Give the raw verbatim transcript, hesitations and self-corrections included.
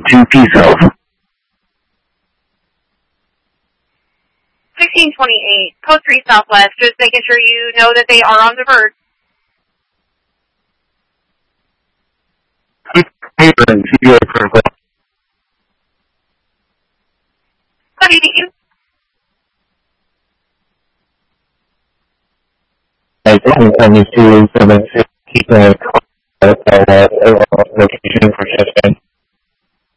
to Peace Health. sixteen twenty-eight, code three Southwest, just making sure you know that they are on the verge. What do you think? I think I need to keep a location for shipping.